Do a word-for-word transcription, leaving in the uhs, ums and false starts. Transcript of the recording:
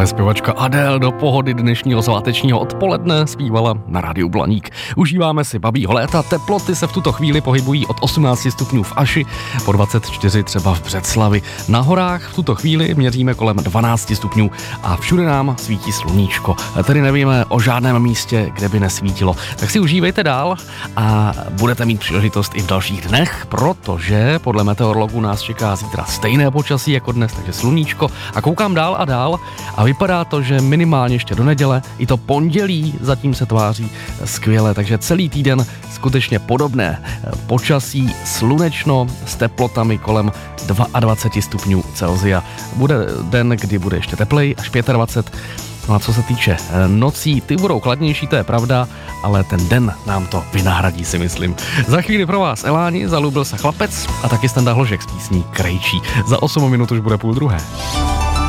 Tohle zpěvačka Adele do pohody dnešního svátečního odpoledne zpívala na rádiu Blaník. Užíváme si babího léta, teploty se v tuto chvíli pohybují od osmnáct stupňů v Aši, po dvacet čtyři třeba v Břeclavi. Na horách v tuto chvíli měříme kolem dvanáct stupňů a všude nám svítí sluníčko. Tedy nevíme o žádném místě, kde by nesvítilo. Tak si užívejte dál a budete mít příležitost i v dalších dnech, protože podle meteorologů nás čeká zítra stejné počasí jako dnes, takže sluníčko. A koukám dál a dál a vypadá to, že minimálně ještě do neděle, i to pondělí zatím se tváří skvěle, takže celý týden skutečně podobné počasí, slunečno s teplotami kolem dvacet dva stupňů Celsia. Bude den, kdy bude ještě teplej, až dvacet pět. No a co se týče nocí, ty budou chladnější, to je pravda, ale ten den nám to vynahradí, si myslím. Za chvíli pro vás Eláni, Zalúbil se chlapec a taky Standa Hložek s písní Krejčí. Za osm minut už bude půl druhé.